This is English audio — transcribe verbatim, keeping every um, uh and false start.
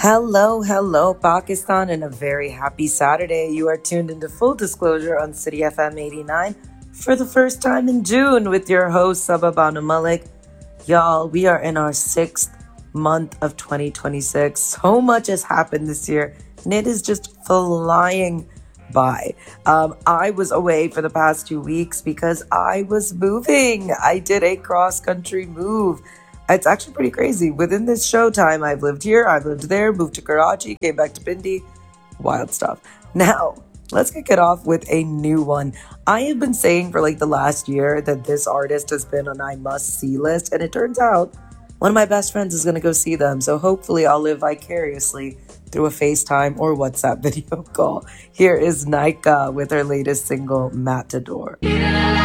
Hello, hello, Pakistan, and a very happy Saturday. You are tuned into Full Disclosure on City F M eighty-nine for the first time in June with your host, Sabah Banu Malik. Y'all, we are in our sixth month of twenty twenty-six. So much has happened this year, and it is just flying by. Um, I was away for the past two weeks because I was moving. I did a cross country move. It's actually pretty crazy. Within this showtime, I've lived here, I've lived there, moved to Karachi, came back to Pindi. Wild stuff. Now, let's kick it off with a new one. I have been saying for like the last year that this artist has been on I must see list, and it turns out one of my best friends is going to go see them. So hopefully I'll live vicariously through a FaceTime or WhatsApp video call. Here is Nika with her latest single, Matador.